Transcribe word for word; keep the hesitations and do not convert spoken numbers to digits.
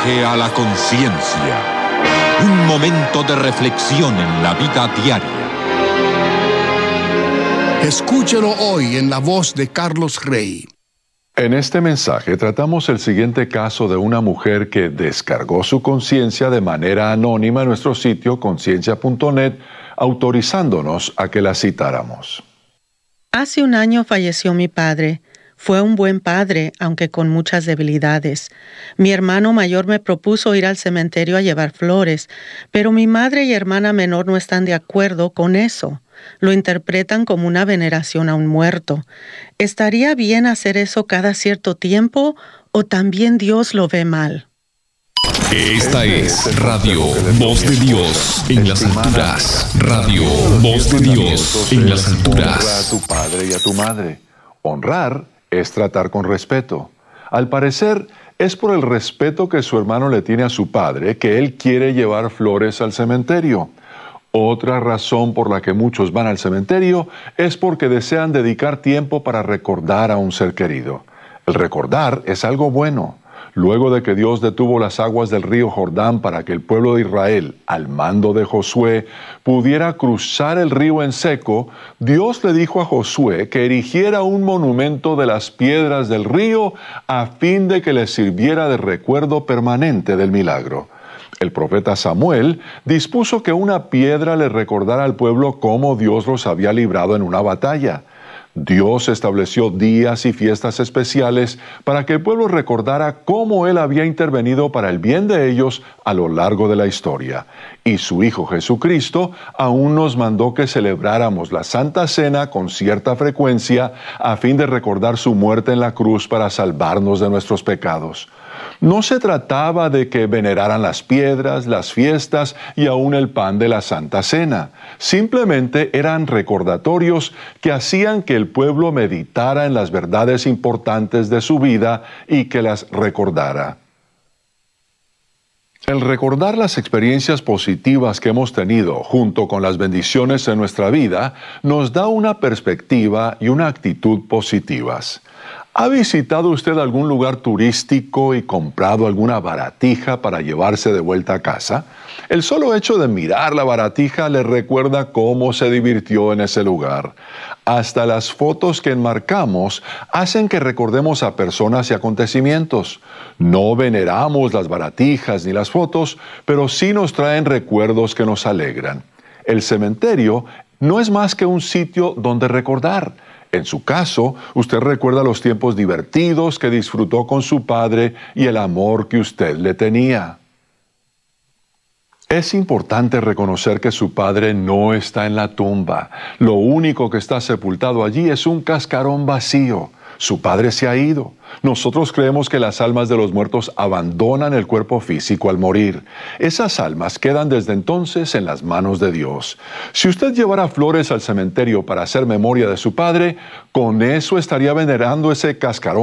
viaje a la conciencia. Un momento de reflexión en la vida diaria. Escúchelo hoy en la voz de Carlos Rey. En este mensaje tratamos el siguiente caso de una mujer que descargó su conciencia de manera anónima en nuestro sitio conciencia punto net, autorizándonos a que la citáramos. Hace un año falleció mi padre. Fue un buen padre, aunque con muchas debilidades. Mi hermano mayor me propuso ir al cementerio a llevar flores, pero mi madre y hermana menor no están de acuerdo con eso. Lo interpretan como una veneración a un muerto. ¿Estaría bien hacer eso cada cierto tiempo o también Dios lo ve mal? Esta es Radio Voz de Dios en las alturas. Radio Voz de Dios en las alturas. Honra a tu padre y a tu madre. Honrar es tratar con respeto. Al parecer, es por el respeto que su hermano le tiene a su padre que él quiere llevar flores al cementerio. Otra razón por la que muchos van al cementerio es porque desean dedicar tiempo para recordar a un ser querido. El recordar es algo bueno. Luego de que Dios detuvo las aguas del río Jordán para que el pueblo de Israel, al mando de Josué, pudiera cruzar el río en seco, Dios le dijo a Josué que erigiera un monumento de las piedras del río a fin de que le sirviera de recuerdo permanente del milagro. El profeta Samuel dispuso que una piedra le recordara al pueblo cómo Dios los había librado en una batalla. Dios estableció días y fiestas especiales para que el pueblo recordara cómo Él había intervenido para el bien de ellos a lo largo de la historia. Y su Hijo Jesucristo aún nos mandó que celebráramos la Santa Cena con cierta frecuencia a fin de recordar su muerte en la cruz para salvarnos de nuestros pecados. No se trataba de que veneraran las piedras, las fiestas y aún el pan de la Santa Cena. Simplemente eran recordatorios que hacían que el pueblo meditara en las verdades importantes de su vida y que las recordara. El recordar las experiencias positivas que hemos tenido junto con las bendiciones en nuestra vida nos da una perspectiva y una actitud positivas. ¿Ha visitado usted algún lugar turístico y comprado alguna baratija para llevarse de vuelta a casa? El solo hecho de mirar la baratija le recuerda cómo se divirtió en ese lugar. Hasta las fotos que enmarcamos hacen que recordemos a personas y acontecimientos. No veneramos las baratijas ni las fotos, pero sí nos traen recuerdos que nos alegran. El cementerio no es más que un sitio donde recordar. En su caso, usted recuerda los tiempos divertidos que disfrutó con su padre y el amor que usted le tenía. Es importante reconocer que su padre no está en la tumba. Lo único que está sepultado allí es un cascarón vacío. Su padre se ha ido. Nosotros creemos que las almas de los muertos abandonan el cuerpo físico al morir. Esas almas quedan desde entonces en las manos de Dios. Si usted llevara flores al cementerio para hacer memoria de su padre, con eso estaría venerando ese cascarón